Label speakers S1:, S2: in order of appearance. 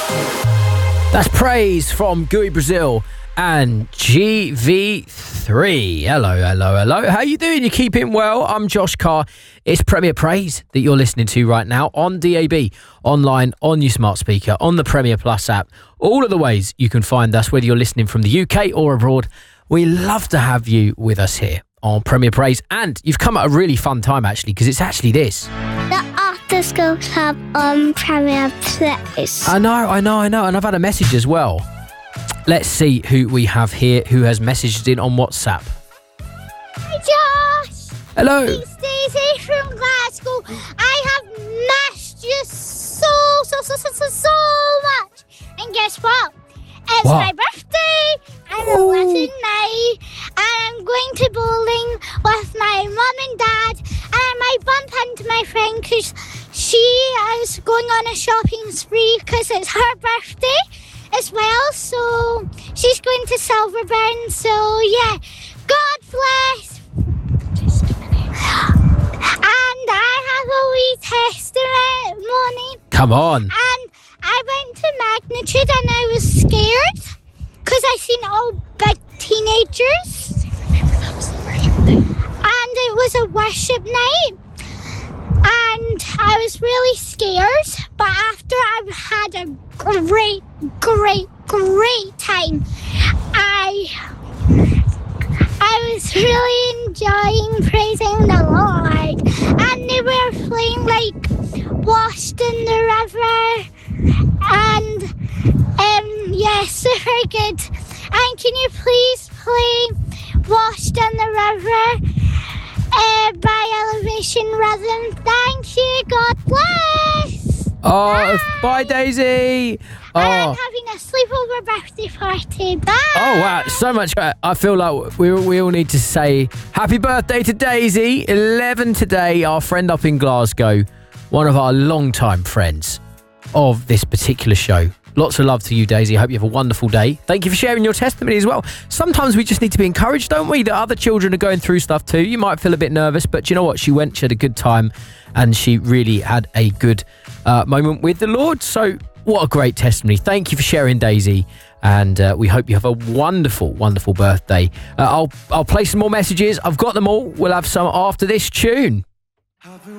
S1: That's Praise from Gooey Brazil and GV3. Hello. How you doing? You keeping well? I'm Josh Carr. It's Premier Praise that you're listening to right now on DAB, online, on your smart speaker, on the Premier Plus app. All of the ways you can find us, whether you're listening from the UK or abroad. We love to have you with us here on Premier Praise. And you've come at a really fun time, actually, because it's actually this.
S2: The After School Club on Premier Praise.
S1: I know. And I've had a message as well. Let's see who we have here who has messaged in on WhatsApp.
S2: Hi, Josh.
S1: Hello.
S2: It's Daisy from Glasgow. I have missed you so much. And guess what? It's my birthday. I'm 11 now. And I'm going to bowling with my mum and dad. And I might bump into my friend because she is going on a shopping spree because it's her birthday as well. So she's going to Silverburn. So yeah, God bless. Just a minute. And I have a wee testimony.
S1: Come on.
S2: And I went to Magnitude and I was scared because I seen all big teenagers. And it was a worship night. And I was really scared. But after I had a great time, I was really enjoying praising the Lord. And they were playing like Washed in the River. And yeah, super good. And can you please play Washed in the River by Elevation Rhythm? Thank you. God bless.
S1: Oh, bye, Daisy.
S2: And I'm having a sleepover birthday party. Bye.
S1: Oh, wow. So much. I feel like we all need to say happy birthday to Daisy. 11 today, our friend up in Glasgow. One of our long-time friends of this particular show. Lots of love to you, Daisy. I hope you have a wonderful day. Thank you for sharing your testimony as well. Sometimes we just need to be encouraged, don't we? That other children are going through stuff too. You might feel a bit nervous, but you know what? She had a good time, and she really had a good moment with the Lord. So what a great testimony. Thank you for sharing, Daisy. And we hope you have a wonderful, wonderful birthday. I'll play some more messages. I've got them all. We'll have some after this tune.